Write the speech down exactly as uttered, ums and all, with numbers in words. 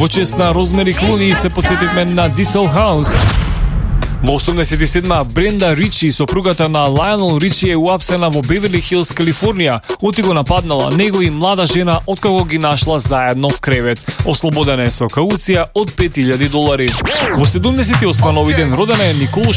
Во чест на Розмери Клуни се подсетивме на Diesel House. Во осумдесет и седма Бренда Ричи, сопругата на Лајонел Ричи, е уапсена во Беверли Хилс, Калифорнија, оти го нападнала него и млада жена откако ги нашла заедно в кревет. Ослободена е со кауција од пет илјади долари. Во седумдесет и осма нови ден родена е Никол